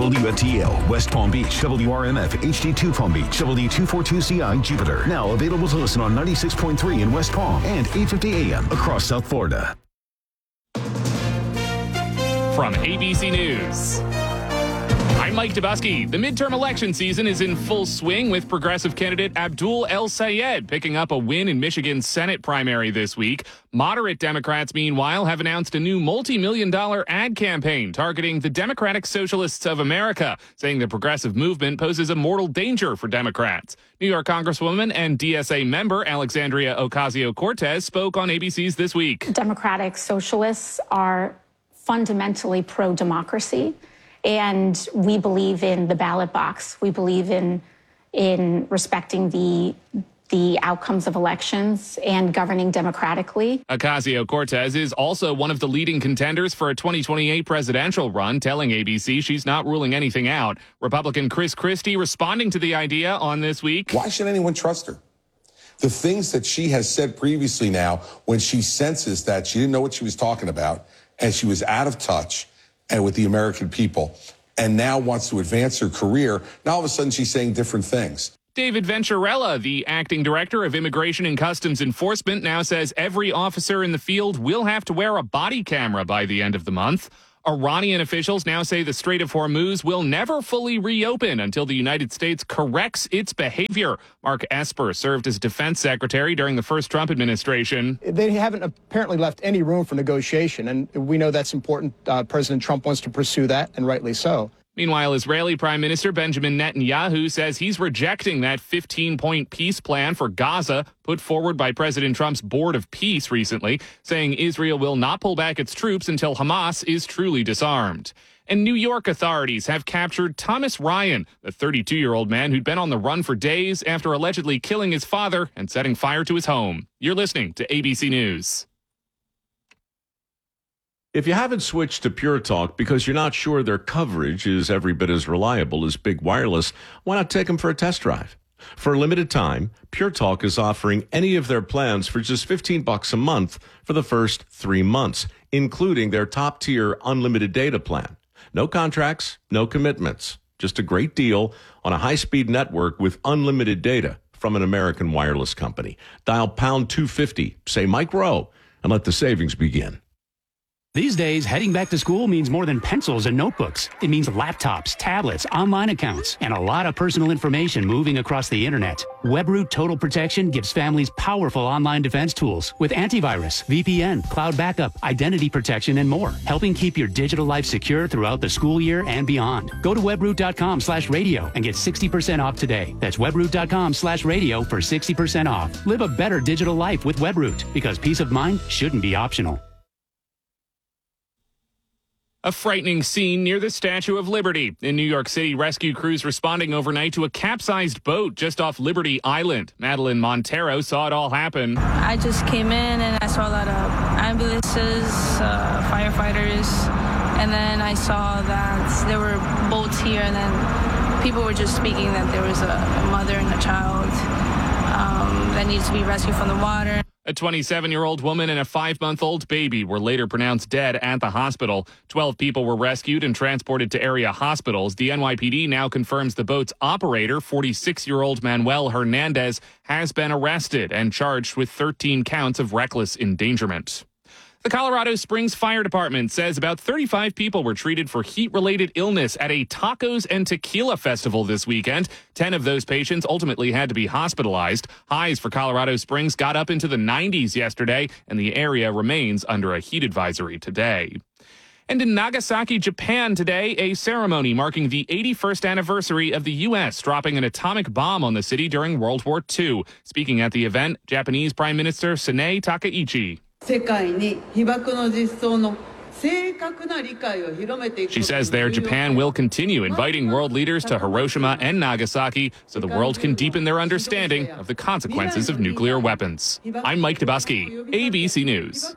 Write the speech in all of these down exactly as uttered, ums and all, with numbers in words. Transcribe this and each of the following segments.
W F T L, West Palm Beach, W R M F, H D two Palm Beach, W two forty-two C I, Jupiter. Now available to listen on ninety-six point three in West Palm and eight fifty A M across South Florida. From A B C News, I'm Mike Dubusky. The midterm election season is in full swing with progressive candidate Abdul El Sayed picking up a win in Michigan's Senate primary this week. Moderate Democrats, meanwhile, have announced a new multi-million dollar ad campaign targeting the Democratic Socialists of America, saying the progressive movement poses a mortal danger for Democrats. New York Congresswoman and D S A member Alexandria Ocasio-Cortez spoke on A B C's This Week. Democratic Socialists are fundamentally pro-democracy. And we believe in the ballot box. We believe in in respecting the the outcomes of elections and governing democratically. Ocasio-Cortez is also one of the leading contenders for a twenty twenty-eight presidential run, telling A B C she's not ruling anything out. Republican Chris Christie responding to the idea on This Week. Why should anyone trust her? The things that she has said previously now, when she senses that she didn't know what she was talking about and she was out of touch and with the American people, and now wants to advance her career. Now all of a sudden she's saying different things. David Venturella, the acting director of Immigration and Customs Enforcement, now says every officer in the field will have to wear a body camera by the end of the month. Iranian officials now say the Strait of Hormuz will never fully reopen until the United States corrects its behavior. Mark Esper served as defense secretary during the first Trump administration. They haven't apparently left any room for negotiation, and we know that's important. Uh, President Trump wants to pursue that, and rightly so. Meanwhile, Israeli Prime Minister Benjamin Netanyahu says he's rejecting that fifteen-point peace plan for Gaza put forward by President Trump's Board of Peace recently, saying Israel will not pull back its troops until Hamas is truly disarmed. And New York authorities have captured Thomas Ryan, the thirty-two-year-old man who'd been on the run for days after allegedly killing his father and setting fire to his home. You're listening to A B C News. If you haven't switched to Pure Talk because you're not sure their coverage is every bit as reliable as Big Wireless, why not take them for a test drive? For a limited time, Pure Talk is offering any of their plans for just fifteen bucks a month for the first three months, including their top-tier unlimited data plan. No contracts, no commitments, just a great deal on a high-speed network with unlimited data from an American wireless company. Dial pound two fifty, say Mike Rowe, and let the savings begin. These days, heading back to school means more than pencils and notebooks. It means laptops, tablets, online accounts, and a lot of personal information moving across the internet. WebRoot Total Protection gives families powerful online defense tools with antivirus, V P N, cloud backup, identity protection, and more, helping keep your digital life secure throughout the school year and beyond. Go to webroot.com slash radio and get sixty percent off today. That's webroot.com slash radio for sixty percent off. Live a better digital life with WebRoot, because peace of mind shouldn't be optional. A frightening scene near the Statue of Liberty. In New York City, rescue crews responding overnight to a capsized boat just off Liberty Island. Madeline Montero saw it all happen. I just came in and I saw a lot of ambulances, uh, firefighters, and then I saw that there were boats here, and then people were just speaking that there was a mother and a child um, that needs to be rescued from the water. A twenty-seven-year-old woman and a five-month-old baby were later pronounced dead at the hospital. Twelve people were rescued and transported to area hospitals. The N Y P D now confirms the boat's operator, forty-six-year-old Manuel Hernandez, has been arrested and charged with thirteen counts of reckless endangerment. The Colorado Springs Fire Department says about thirty-five people were treated for heat-related illness at a tacos and tequila festival this weekend. Ten of those patients ultimately had to be hospitalized. Highs for Colorado Springs got up into the nineties yesterday, and the area remains under a heat advisory today. And in Nagasaki, Japan today, a ceremony marking the eighty-first anniversary of the U S dropping an atomic bomb on the city during World War Two. Speaking at the event, Japanese Prime Minister Sanae Takaichi. She says there Japan will continue inviting world leaders to Hiroshima and Nagasaki so the world can deepen their understanding of the consequences of nuclear weapons. I'm Mike Dubusky, A B C News.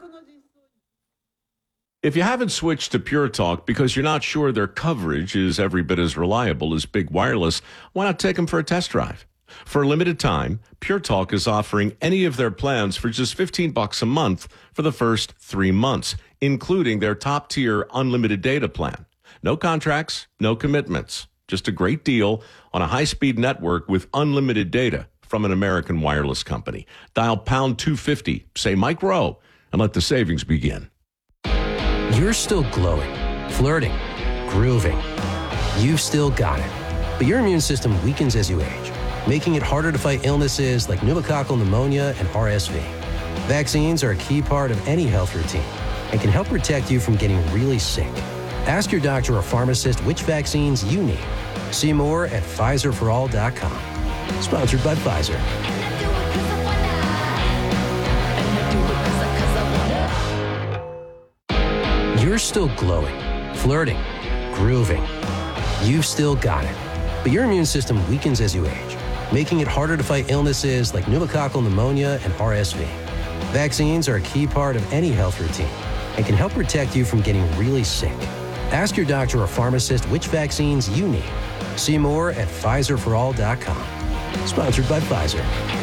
If you haven't switched to Pure Talk because you're not sure their coverage is every bit as reliable as Big Wireless, why not take them for a test drive? For a limited time, Pure Talk is offering any of their plans for just fifteen bucks a month for the first three months, including their top-tier unlimited data plan. No contracts, no commitments. Just a great deal on a high-speed network with unlimited data from an American wireless company. Dial pound two fifty, say Mike Rowe, and let the savings begin. You're still glowing, flirting, grooving. You've still got it. But your immune system weakens as you age, making it harder to fight illnesses like pneumococcal pneumonia and R S V. Vaccines are a key part of any health routine and can help protect you from getting really sick. Ask your doctor or pharmacist which vaccines you need. See more at Pfizer for all dot com. Sponsored by Pfizer. You're still glowing, flirting, grooving. You've still got it. But your immune system weakens as you age, making it harder to fight illnesses like pneumococcal pneumonia and R S V. Vaccines are a key part of any health routine and can help protect you from getting really sick. Ask your doctor or pharmacist which vaccines you need. See more at Pfizer for all dot com. Sponsored by Pfizer.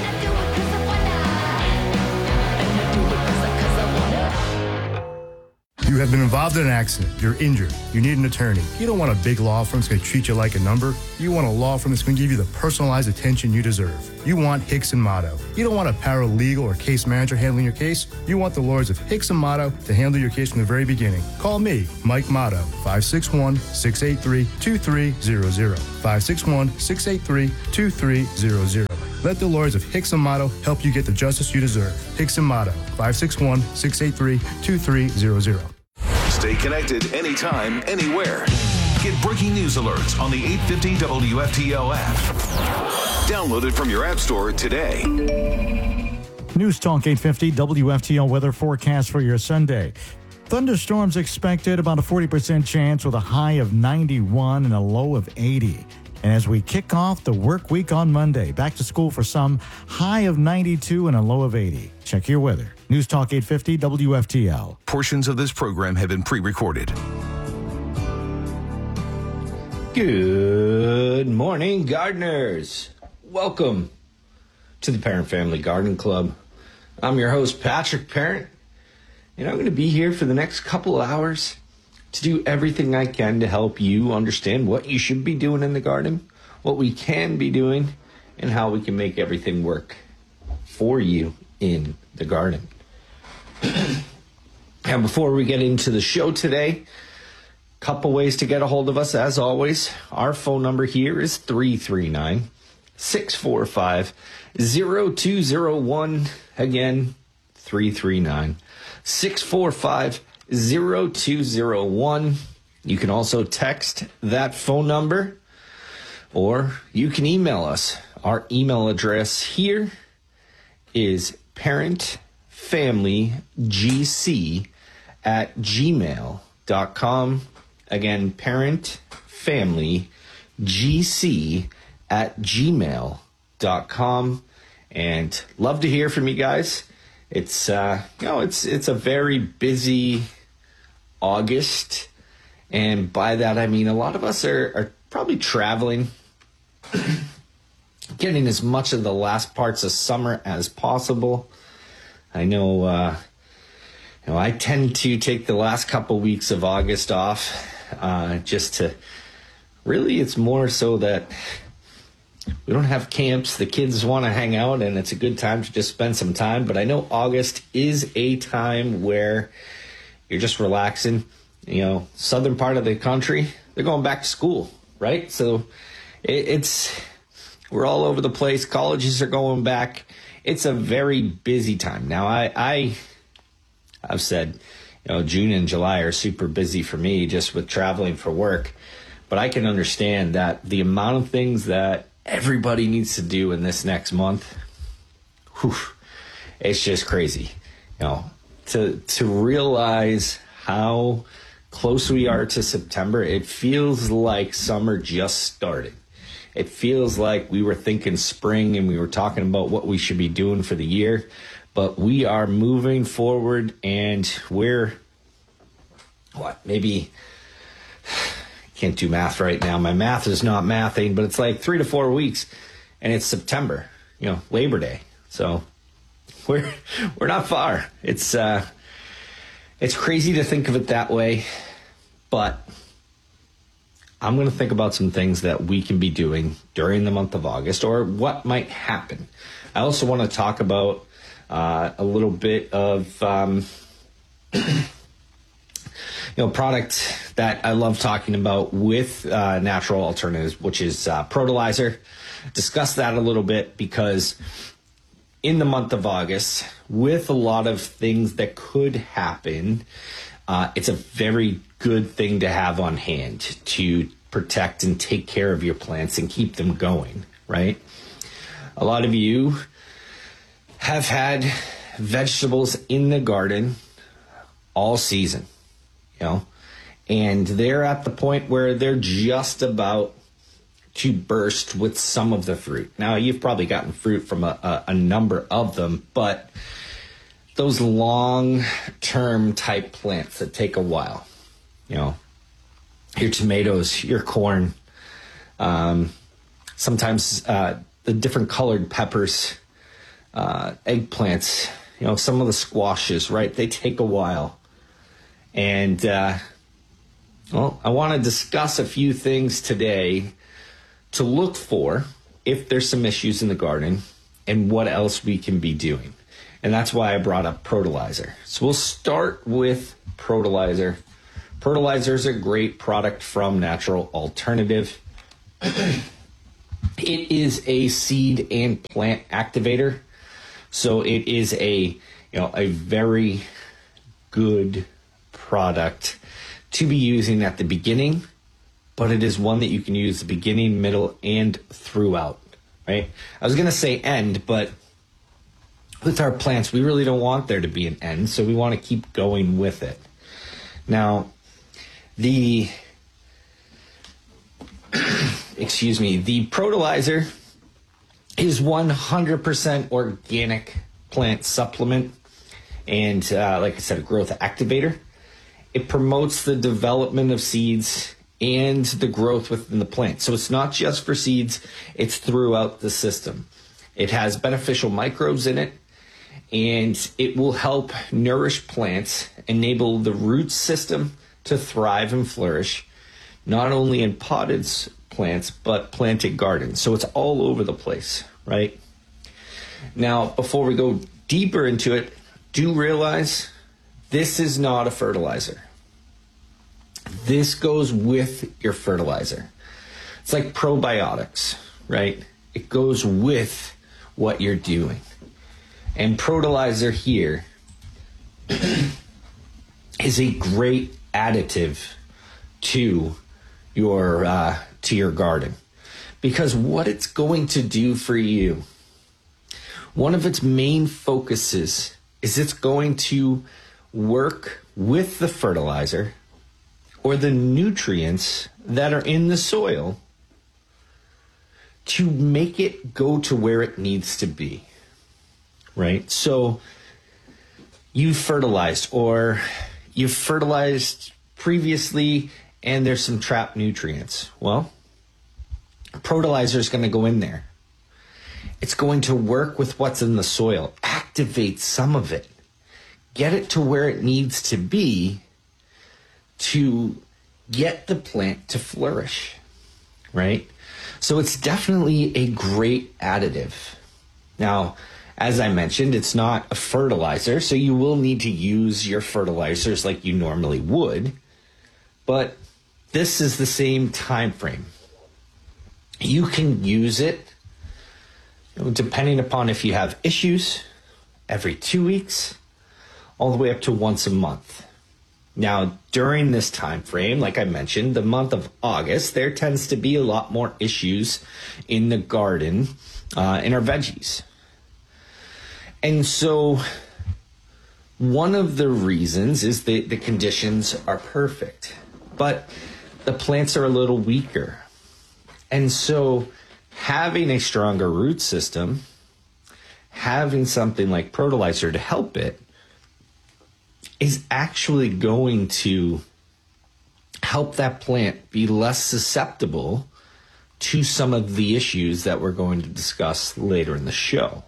You have been involved in an accident. You're injured. You need an attorney. You don't want a big law firm that's going to treat you like a number. You want a law firm that's going to give you the personalized attention you deserve. You want Hicks and Motto. You don't want a paralegal or case manager handling your case. You want the lawyers of Hicks and Motto to handle your case from the very beginning. Call me, Mike Motto, five six one, six eight three, two three zero zero. five six one, six eight three, two three zero zero. Let the lawyers of Hicks and Motto help you get the justice you deserve. Hicks and Motto, five six one, six eight three, two three zero zero. Stay connected anytime, anywhere. Get breaking news alerts on the eight fifty W F T L app. Download it from your app store today. News Talk eight fifty W F T L weather forecast for your Sunday. Thunderstorms expected, about a forty percent chance with a high of ninety-one and a low of eighty. And as we kick off the work week on Monday, back to school for some, high of ninety-two and a low of eighty. Check your weather. News Talk eight fifty W F T L. Portions of this program have been pre-recorded. Good morning, gardeners. Welcome to the Parent Family Garden Club. I'm your host, Patrick Parent, and I'm going to be here for the next couple of hours to do everything I can to help you understand what you should be doing in the garden, what we can be doing, and how we can make everything work for you in the garden. And before we get into the show today, a couple ways to get a hold of us. As always, our phone number here is three three nine, six four five, zero two zero one. Again, three three nine, six four five, zero two zero one. You can also text that phone number, or you can email us. Our email address here is parentfamilygc at gmail dot com. Again, parentfamilygc at gmail dot com. And love to hear from you guys. It's uh, you know, it's it's a very busy August, and by that I mean a lot of us are, are probably traveling, getting as much of the last parts of summer as possible. I know, uh, you know, I tend to take the last couple weeks of August off, uh, just to really, it's more so that we don't have camps. The kids want to hang out, and it's a good time to just spend some time. But I know August is a time where you're just relaxing. You know, southern part of the country, they're going back to school, right? So it, it's, we're all over the place. Colleges are going back. It's a very busy time. Now, I, I, I've said, you know, June and July are super busy for me just with traveling for work. But I can understand that the amount of things that everybody needs to do in this next month, whew, it's just crazy. You know, to to realize how close we are to September, it feels like summer just started. It feels like we were thinking spring and we were talking about what we should be doing for the year, but we are moving forward, and we're, what, maybe, can't do math right now. My math is not mathing, but it's like three to four weeks, and it's September, you know, Labor Day. So we're we're not far. It's uh, it's crazy to think of it that way, but I'm going to think about some things that we can be doing during the month of August, or what might happen. I also want to talk about uh, a little bit of, um, you know, product that I love talking about with uh, natural alternatives, which is uh, Protolizer. Discuss that a little bit, because in the month of August, with a lot of things that could happen, uh, it's a very good thing to have on hand to protect and take care of your plants and keep them going, right? A lot of you have had vegetables in the garden all season, you know, and they're at the point where they're just about to burst with some of the fruit. Now, you've probably gotten fruit from a, a, a number of them, but those long-term type plants that take a while, you know, your tomatoes, your corn, um, sometimes uh, the different colored peppers, uh, eggplants, you know, some of the squashes, right? They take a while. And, uh, well, I want to discuss a few things today to look for if there's some issues in the garden and what else we can be doing. And that's why I brought up Protolizer. So we'll start with Protolizer. Protolizer is a great product from Natural Alternative. It is a seed and plant activator. So it is a, you know, a very good product to be using at the beginning, but it is one that you can use the beginning, middle, and throughout, right? I was going to say end, but with our plants, we really don't want there to be an end, so we want to keep going with it. Now, the, excuse me, the Protolizer is one hundred percent organic plant supplement, and uh, like I said, a growth activator. It promotes the development of seeds and the growth within the plant. So it's not just for seeds, it's throughout the system. It has beneficial microbes in it, and it will help nourish plants, enable the root system to thrive and flourish, not only in potted plants, but planted gardens. So it's all over the place, right? Now, before we go deeper into it, do realize this is not a fertilizer. This goes with your fertilizer. It's like probiotics, right? It goes with what you're doing. And Protolizer here is a great additive to your uh, to your garden, because what it's going to do for you, one of its main focuses is it's going to work with the fertilizer or the nutrients that are in the soil to make it go to where it needs to be, right? So you've fertilized, or you've fertilized previously and there's some trapped nutrients. Well, Protolizer is going to go in there. It's going to work with what's in the soil, activate some of it, get it to where it needs to be to get the plant to flourish, right? So it's definitely a great additive. Now, as I mentioned, it's not a fertilizer, so you will need to use your fertilizers like you normally would, but this is the same time frame. You can use it, you know, depending upon if you have issues, every two weeks, all the way up to once a month. Now, during this time frame, like I mentioned, the month of August, there tends to be a lot more issues in the garden, uh, in our veggies. And so one of the reasons is that the conditions are perfect, but the plants are a little weaker. And so having a stronger root system, having something like Protolizer to help it, is actually going to help that plant be less susceptible to some of the issues that we're going to discuss later in the show.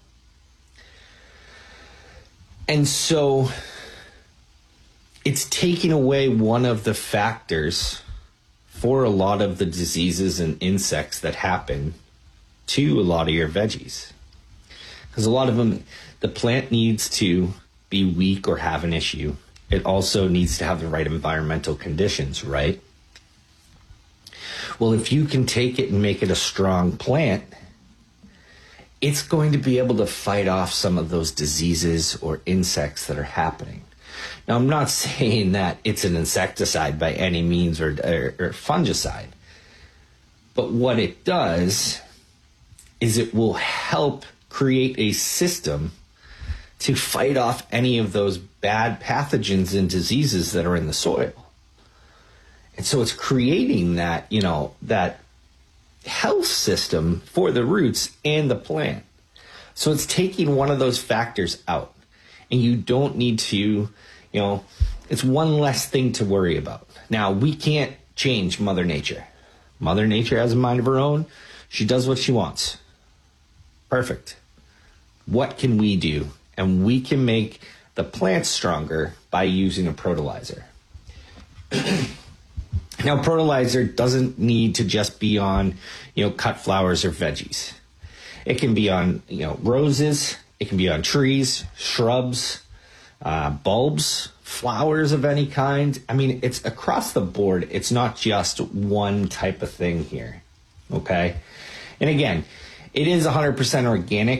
And so it's taking away one of the factors for a lot of the diseases and insects that happen to a lot of your veggies. Because a lot of them, the plant needs to be weak or have an issue. It also needs to have the right environmental conditions, right? Well, if you can take it and make it a strong plant, it's going to be able to fight off some of those diseases or insects that are happening. Now, I'm not saying that it's an insecticide by any means or, or, or fungicide, but what it does is it will help create a system to fight off any of those bad pathogens and diseases that are in the soil. And so it's creating that, you know, that health system for the roots and the plant. So it's taking one of those factors out, and you don't need to, you know, it's one less thing to worry about. Now, we can't change Mother Nature. Mother Nature has a mind of her own. She does what she wants. Perfect. What can we do? And we can make the plants stronger by using a protolizer. Now, protolizer doesn't need to just be on, you know, cut flowers or veggies. It can be on, you know, roses. It can be on trees, shrubs, uh, bulbs, flowers of any kind. I mean, it's across the board. It's not just one type of thing here. Okay. And again, it is one hundred percent organic.